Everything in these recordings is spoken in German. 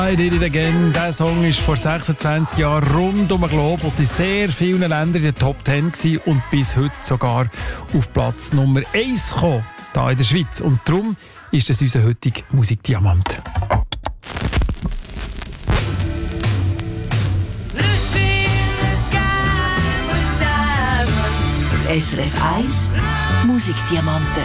I Did It Again. Dieser Song ist vor 26 Jahren rund um den Globus in sehr vielen Ländern in den Top 10 gewesen und bis heute sogar auf Platz Nummer 1 gekommen, hier in der Schweiz. Und darum ist es unser heutiger Musikdiamant. SRF 1 Musikdiamanten.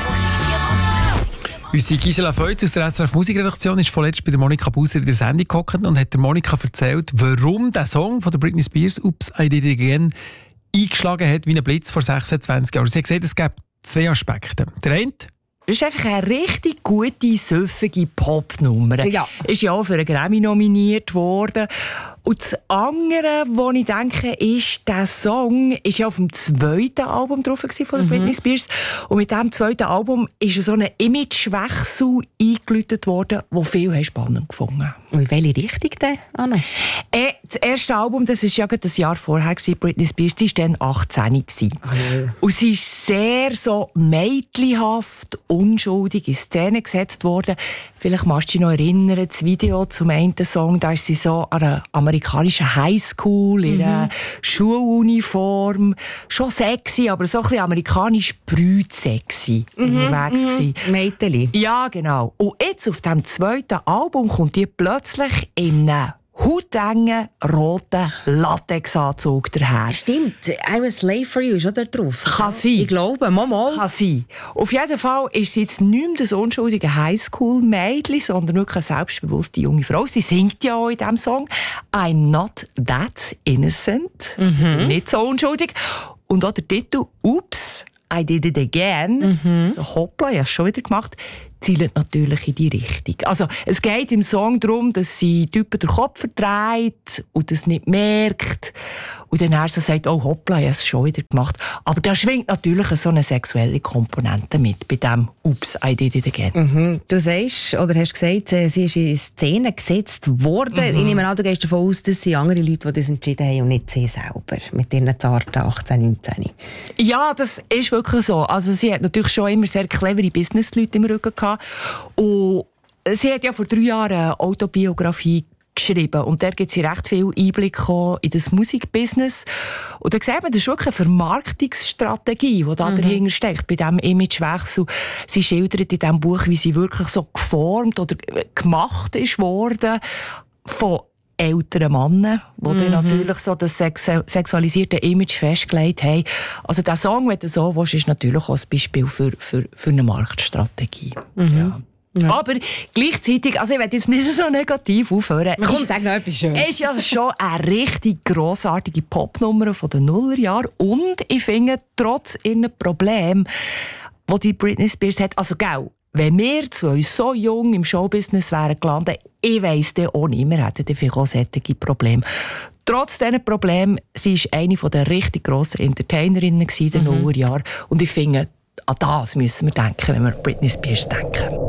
Unsere Gisela Feutz aus der SRF Musikredaktion ist vorletzt bei der Monika Buser in der Sendung gehockt und hat der Monika erzählt, warum der Song von der Britney Spears «Oops, I Did It Again» eingeschlagen hat wie ein Blitz vor 26 Jahren. Sie hat gesagt, es gibt zwei Aspekte. Der eine: das ist einfach eine richtig gute, süffige Popnummer. Ja. Ist ja auch für einen Grammy nominiert worden. Und das andere, was ich denke, ist, der Song ist ja auf dem zweiten Album drauf von der Britney Spears. Und mit diesem zweiten Album ist so ein Imagewechsel eingeläutet worden, den viele spannend gefunden haben. Und in welche Richtung denn, Anna? Das erste Album, das war ja das Jahr vorher, Britney Spears, die war dann 18. Und sie ist sehr so mädchenhaft, unschuldig in Szene gesetzt worden. Vielleicht magst du dich noch erinnern, das Video zum einen Song, da ist sie so an einer amerikanischen Highschool, in einer Schuluniform. Schon sexy, aber so ein bisschen amerikanisch brütsexy unterwegs gewesen. Mädchen. Ja, genau. Und jetzt auf dem zweiten Album kommt die plötzlich in einem hautengen, roten Latexanzug daher. Stimmt, «I'm a Slave for You» ist auch da drauf. Kann sein. Ich glaube, mal. Kann sein. Auf jeden Fall ist sie jetzt nicht mehr das unschuldige Highschool-Mädchen, sondern wirklich eine selbstbewusste junge Frau. Sie singt ja auch in diesem Song «I'm not that innocent». Also ich bin nicht so unschuldig. Und auch der Titel «Oops, I did it again», so «Hoppla, ich habe es schon wieder gemacht», zielt natürlich in die Richtung. Also, es geht im Song darum, dass sie Typen den Kopf verdreht und das nicht merkt. Und dann er so sagt, oh hoppla, ich habe es schon wieder gemacht. Aber da schwingt natürlich so eine sexuelle Komponente mit, bei dem «Oops, I did it again». Du sagst, oder hast gesagt, sie ist in Szene gesetzt worden. Ich nehme an, du gehst davon aus, dass sie andere Leute, die das entschieden haben und nicht sie selber, mit ihren zarten 18, 19. Ja, das ist wirklich so. Also sie hat natürlich schon immer sehr clevere Businessleute im Rücken gehabt. Und sie hat ja vor 3 Jahren eine Autobiografie geschrieben. Und da gibt sie recht viel Einblick in das Musikbusiness. Und da sieht man, das ist wirklich eine Vermarktungsstrategie, die da dahinter steckt, bei diesem Imagewechsel. Sie schildert in diesem Buch, wie sie wirklich so geformt oder gemacht ist worden von älteren Männern, die dann natürlich so das sexualisierte Image festgelegt haben. Also der Song, wenn du so willst, ist natürlich auch ein Beispiel für eine Marktstrategie. Ja. Aber gleichzeitig, also ich will jetzt nicht so negativ aufhören. Komm, sag noch etwas Schönes. Es ist ja schon eine richtig grossartige Popnummer von den Nullerjahren. Und ich finde, trotz ihren Problemen, die die Britney Spears hat, also gell, wenn wir zwei so jung im Showbusiness wären gelandet, ich weiss dann auch nicht, wir hätten dann vielleicht auch solche Probleme. Trotz diesen Problemen, sie war eine der richtig grossen Entertainerinnen in den Nullerjahren. Und ich finde, an das müssen wir denken, wenn wir an Britney Spears denken.